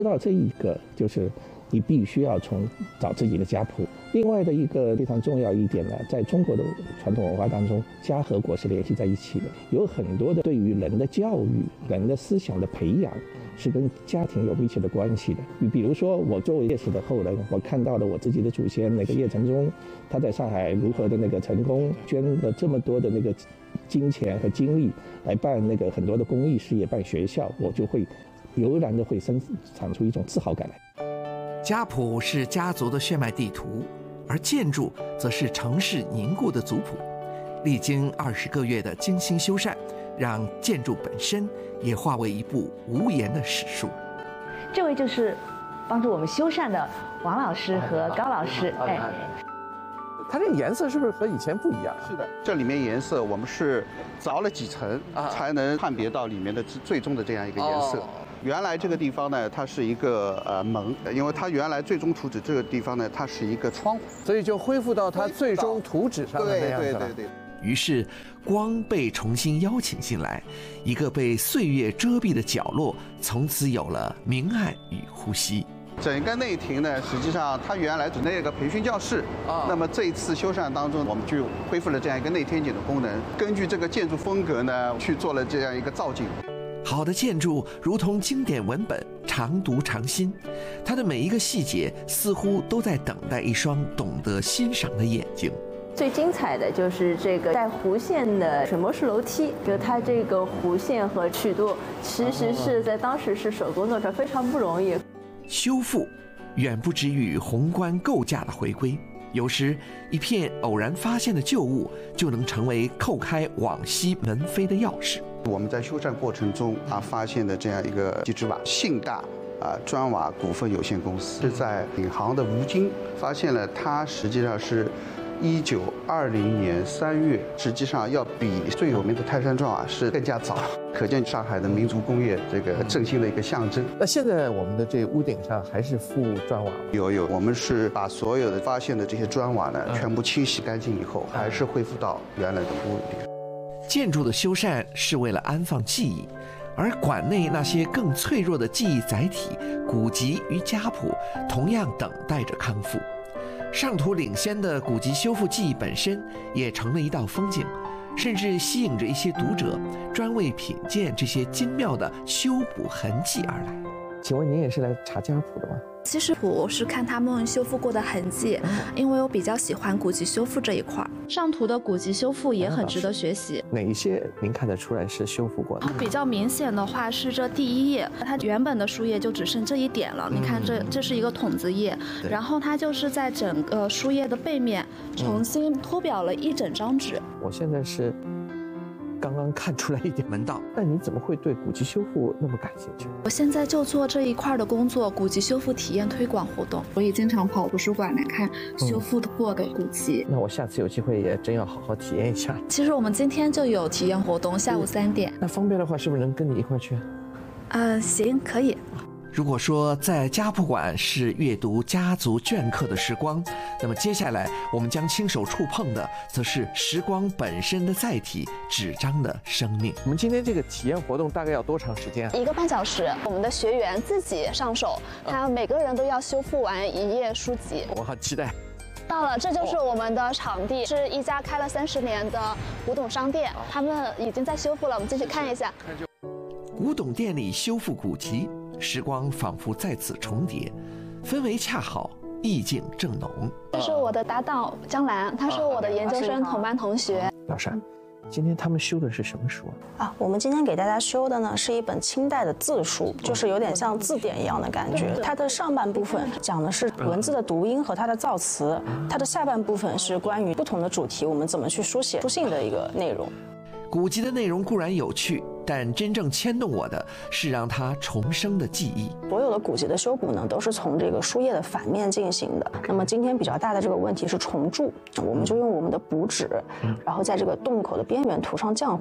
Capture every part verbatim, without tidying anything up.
知道这一个就是你必须要从找自己的家谱。另外的一个非常重要一点呢，在中国的传统文化当中，家和国是联系在一起的，有很多的对于人的教育、人的思想的培养是跟家庭有密切的关系的。你比如说，我作为叶氏的后人，我看到了我自己的祖先那个叶承宗，他在上海如何的那个成功，捐了这么多的那个金钱和精力来办那个很多的公益事业、办学校，我就会油然的会生产出一种自豪感来。 家谱是家族的血脉地图，而建筑则是城市凝固的族谱。历经二十个月的精心修缮，让建筑本身也化为一部无言的史书。 这位就是帮助我们修缮的王老师和高老师。哎， 它这个颜色是不是和以前不一样？ 是的，这里面颜色我们是凿了几层，才能判别到里面的最终的这样一个颜色。哦，原来这个地方呢，它是一个呃门，因为它原来最终图纸这个地方呢，它是一个窗户， 所以就恢复到它最终图纸上的那样子了。对对对对。 于是，光被重新邀请进来，一个被岁月遮蔽的角落，从此有了明暗与呼吸。 整个内庭呢，实际上它原来只那个培训教室，啊，那么这一次修缮当中，我们就恢复了这样一个内天井的功能，根据这个建筑风格呢，去做了这样一个造景。 好的建筑如同经典文本，常读常新，它的每一个细节似乎都在等待一双懂得欣赏的眼睛。 最精彩的就是这个带弧线的水磨式楼梯，就它这个弧线和曲度，其实是在当时是手工做出来，非常不容易。 修复远不止于宏观构架的回归，有时一片偶然发现的旧物就能成为扣开往昔门扉的钥匙。 我们在修缮过程中啊发现的这样一个机制瓦，信大啊砖瓦股份有限公司是在闵行的吴京发现了，它实际上是一九二零年三月，实际上要比最有名的泰山砖瓦是更加早，可见上海的民族工业这个振兴的一个象征。 那现在我们的这屋顶上还是附砖瓦吗？ 有有，我们是把所有的发现的这些砖瓦呢，全部清洗干净以后，还是恢复到原来的屋顶。 建筑的修缮是为了安放记忆，而馆内那些更脆弱的记忆载体古籍与家谱，同样等待着康复。上图领先的古籍修复技艺本身也成了一道风景，甚至吸引着一些读者专为品鉴这些精妙的修补痕迹而来。 请问您也是来查家谱的吗？ 其实我是看他们修复过的痕迹，因为我比较喜欢古籍修复这一块。上图的古籍修复也很值得学习。 哪一些您看得出来是修复过的？ 比较明显的话是这第一页，它原本的书页就只剩这一点了。你看这这是一个筒子页，然后它就是在整个书页的背面重新脱裱了一整张纸。 我现在是刚刚看出来一点门道， 但你怎么会对古籍修复那么感兴趣？ 我现在就做这一块的工作，古籍修复体验推广活动。我也经常跑图书馆来看修复过的古籍。 嗯、那我下次有机会也真要好好体验一下。 其实我们今天就有体验活动，下午三点。 那方便的话，是不是能跟你一块去？ 呃，行，可以。 如果说在家谱馆是阅读家族镌刻的时光，那么接下来我们将亲手触碰的，则是时光本身的载体——纸张的生命。 我们今天这个体验活动大概要多长时间？ 一个半小时。我们的学员自己上手，他每个人都要修复完一页书籍。 我好期待。 到了，这就是我们的场地，是一家开了三十年的古董商店，他们已经在修复了，我们进去看一下。 古董店里修复古籍，时光仿佛在此重叠，氛围恰好，意境正浓。 这是我的搭档江兰，她是我的研究生同班同学。 老师，今天他们修的是什么书啊？啊，我们今天给大家修的呢是一本清代的字书，就是有点像字典一样的感觉。它的上半部分讲的是文字的读音和它的造词，它的下半部分是关于不同的主题，我们怎么去书写书信的一个内容。 古籍的内容固然有趣，但真正牵动我的是让它重生的记忆。 所有的古籍的修补呢，都是从这个书页的反面进行的。那么今天比较大的这个问题是重铸，我们就用我们的补纸，然后在这个洞口的边缘涂上浆糊，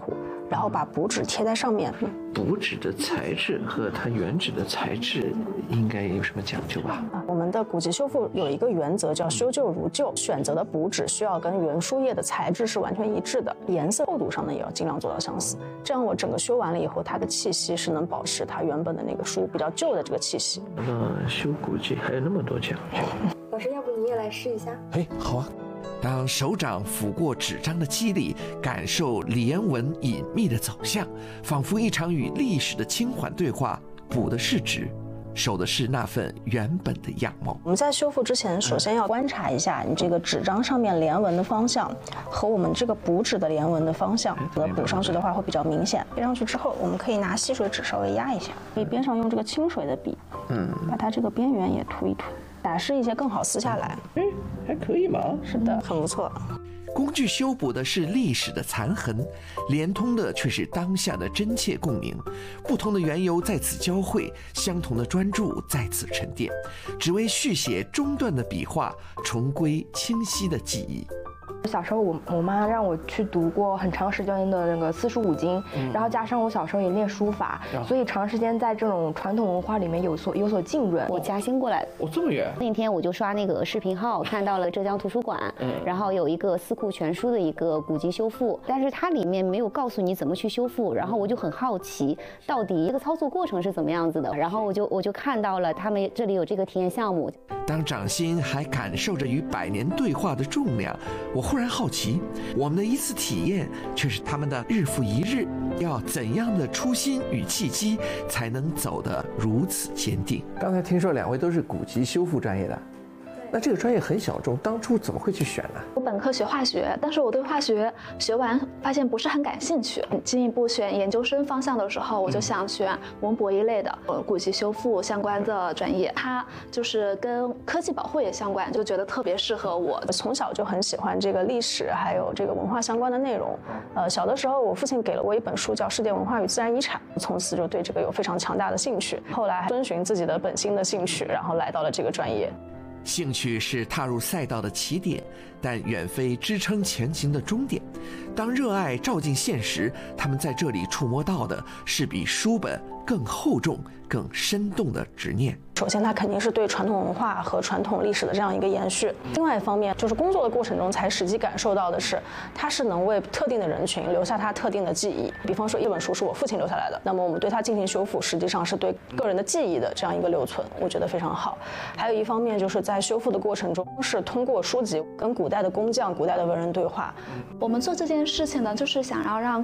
然后把补纸贴在上面。 补纸的材质和它原纸的材质应该有什么讲究吧？ 我们的古籍修复有一个原则叫修旧如旧，选择的补纸需要跟原书页的材质是完全一致的，颜色厚度上呢也要尽量做到相似。这样我整个修完了以后，它的气息是能保持它原本的那个书比较旧的这个气息。 那修古籍还有那么多讲究。 老师，要不你也来试一下？ 哎，好啊。 当手掌抚过纸张的肌理，感受连纹隐秘的走向，仿佛一场与历史的轻缓对话。补的是纸，守的是那份原本的样貌。 我们在修复之前，首先要观察一下你这个纸张上面连纹的方向和我们这个补纸的连纹的方向，呃，补上去的话会比较明显。贴上去之后，我们可以拿吸水纸稍微压一下，可以边上用这个清水的笔，嗯，把它这个边缘也涂一涂，打湿一些更好撕下来。 嗯，还可以嘛？ 是的，很不错。 工具修补的是历史的残痕，连通的却是当下的真切共鸣。不同的缘由在此交汇，相同的专注在此沉淀，只为续写中断的笔画，重归清晰的记忆。 小时候我我妈让我去读过很长时间的那个四书五经，嗯、然后加上我小时候也练书法，嗯、所以长时间在这种传统文化里面有所有所浸润。 我嘉兴过来的， 哦，这么远。 那天我就刷那个视频号，看到了浙江图书馆，嗯、然后有一个四库全书的一个古籍修复，但是它里面没有告诉你怎么去修复，然后我就很好奇，到底这个操作过程是怎么样子的，然后我就我就看到了他们这里有这个体验项目。 当掌心还感受着与百年对话的重量，我忽然好奇，我们的一次体验却是他们的日复一日。要怎样的初心与契机，才能走得如此坚定？ 刚才听说两位都是古籍修复专业的，那这个专业很小众，当初怎么会去选呢？ 我本科学化学，但是我对化学学完发现不是很感兴趣。进一步选研究生方向的时候，我就想选文博一类的，呃，古籍修复相关的专业，它就是跟科技保护也相关，就觉得特别适合我。 我从小就很喜欢这个历史还有这个文化相关的内容。呃，小的时候我父亲给了我一本书叫《世界文化与自然遗产》，从此就对这个有非常强大的兴趣。后来遵循自己的本心的兴趣，然后来到了这个专业。 兴趣是踏入赛道的起点，但远非支撑前行的终点。当热爱照进现实，他们在这里触摸到的是比书本更厚重、更生动的执念。 首先，它肯定是对传统文化和传统历史的这样一个延续。另外一方面，就是工作的过程中才实际感受到的是，它是能为特定的人群留下它特定的记忆。比方说，一本书是我父亲留下来的，那么我们对它进行修复，实际上是对个人的记忆的这样一个留存，我觉得非常好。还有一方面，就是在修复的过程中，是通过书籍跟古代的工匠、古代的文人对话。 我们做这件事情呢，就是想要让